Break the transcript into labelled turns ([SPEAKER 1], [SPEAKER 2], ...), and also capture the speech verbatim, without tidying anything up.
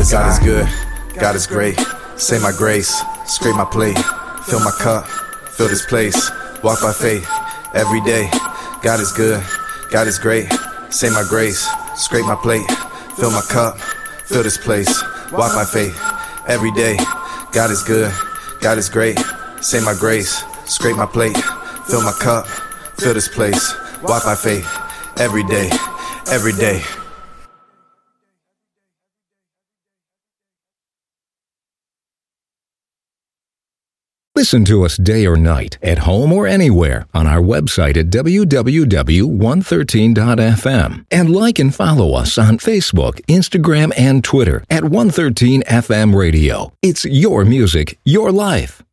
[SPEAKER 1] the sky. God is good, God is great. Say my grace, scrape my plate, fill my cup, fill this place. Walk by faith every day. God is good, God is great. Say my grace, scrape my plate, fill my cup, fill this place. Walk by faith every day. God is good, God is great. Say my grace, scrape my plate, fill my cup, fill this place. Walk by faith every day, every day.
[SPEAKER 2] Listen to us day or night, at home or anywhere, on our website at w w w dot one thirteen dot f m. And like and follow us on Facebook, Instagram, and Twitter at one thirteen F M Radio. It's your music, your life.